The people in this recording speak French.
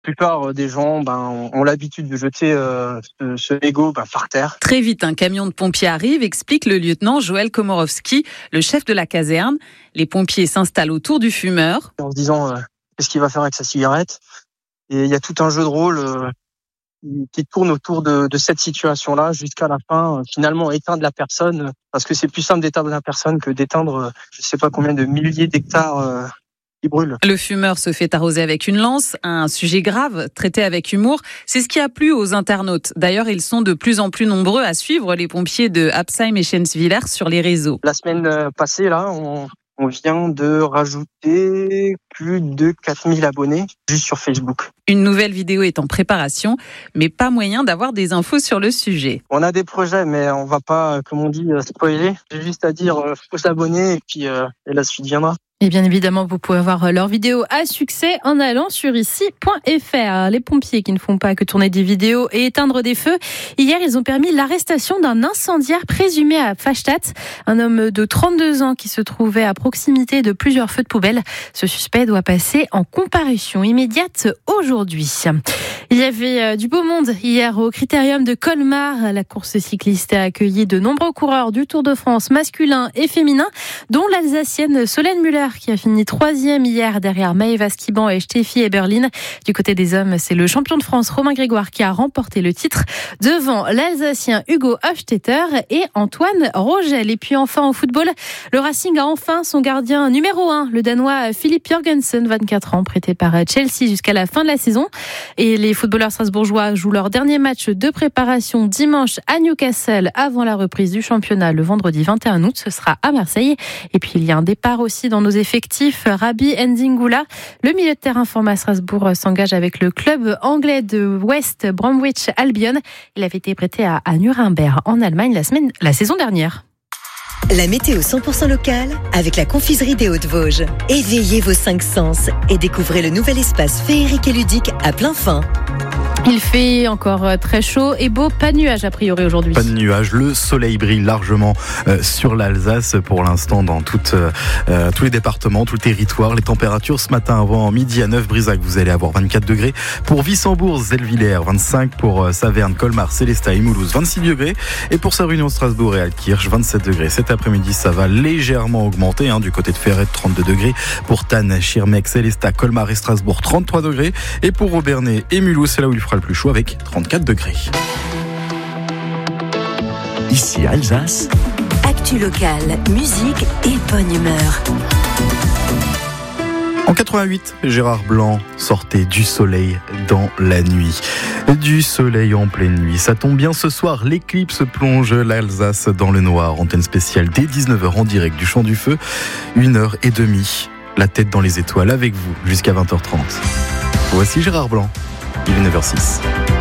plupart des gens ont l'habitude de jeter ce mégot par terre. Très vite, un camion de pompiers arrive, explique le lieutenant Joël Komorowski, le chef de la caserne. Les pompiers s'installent autour du fumeur. En se disant qu'est-ce qu'il va faire avec sa cigarette. Et il y a tout un jeu de rôle qui tourne autour de cette situation-là jusqu'à la fin, finalement éteindre la personne, parce que c'est plus simple d'éteindre la personne que d'éteindre je sais pas combien de milliers d'hectares qui brûle. Le fumeur se fait arroser avec une lance, un sujet grave, traité avec humour. C'est ce qui a plu aux internautes. D'ailleurs, ils sont de plus en plus nombreux à suivre les pompiers de Absheim et Schenzwiller sur les réseaux. La semaine passée, là, on vient de rajouter plus de 4000 abonnés juste sur Facebook. Une nouvelle vidéo est en préparation, mais pas moyen d'avoir des infos sur le sujet. On a des projets, mais on va pas, comme on dit, spoiler. J'ai juste à dire, faut s'abonner et puis et la suite viendra. Et bien évidemment, vous pouvez voir leurs vidéos à succès en allant sur ici.fr. Les pompiers qui ne font pas que tourner des vidéos et éteindre des feux. Hier, ils ont permis l'arrestation d'un incendiaire présumé à Pfastatt. Un homme de 32 ans qui se trouvait à proximité de plusieurs feux de poubelle. Ce suspect doit passer en comparution immédiate aujourd'hui. Il y avait du beau monde hier au Critérium de Colmar. La course cycliste a accueilli de nombreux coureurs du Tour de France masculin et féminin, dont l'Alsacienne Solène Müller, qui a fini 3e hier derrière Maëva Skiban et Steffi Eberlin. Du côté des hommes, c'est le champion de France Romain Grégoire qui a remporté le titre devant l'Alsacien Hugo Hofstetter et Antoine Rogel. Et puis enfin au football, le Racing a enfin son gardien numéro 1, le Danois Philippe Jørgensen, 24 ans, prêté par Chelsea jusqu'à la fin de la saison. Et les footballeurs strasbourgeois jouent leur dernier match de préparation dimanche à Newcastle avant la reprise du championnat le vendredi 21 août. Ce sera à Marseille. Et puis il y a un départ aussi dans nos effectifs. Rabi Ndingula, le milieu de terrain formé à Strasbourg, s'engage avec le club anglais de West Bromwich Albion. Il avait été prêté à Nuremberg en Allemagne la saison dernière. La météo 100% locale avec la confiserie des Hauts-de-Vosges. Éveillez vos 5 sens et découvrez le nouvel espace féerique et ludique à plein fin. Il fait encore très chaud et beau, pas de nuages a priori aujourd'hui. Pas de nuages, le soleil brille largement sur l'Alsace pour l'instant dans tous les départements, tout le territoire. Les températures ce matin avant midi à Neuf-Brisac, vous allez avoir 24 degrés. Pour Wissembourg, Zellwiller, 25. Pour Saverne, Colmar, Sélestat et Mulhouse, 26 degrés. Et pour Sarre-Union, Strasbourg et Altkirch, 27 degrés. Cet après-midi, ça va légèrement augmenter. Du côté de Ferret, 32 degrés. Pour Tannes, Schirmeck, Sélestat, Colmar et Strasbourg, 33 degrés. Et pour Obernai et Mulhouse, c'est là où il fera le plus chaud avec 34 degrés. Ici Alsace. Actu locale, musique et bonne humeur. En 88, Gérard Blanc sortait du soleil dans la nuit. Du soleil en pleine nuit. Ça tombe bien ce soir, l'éclipse plonge l'Alsace dans le noir. Antenne spéciale dès 19h en direct du Champ du Feu. 1h30, la tête dans les étoiles avec vous jusqu'à 20h30. Voici Gérard Blanc. Il est 9h06.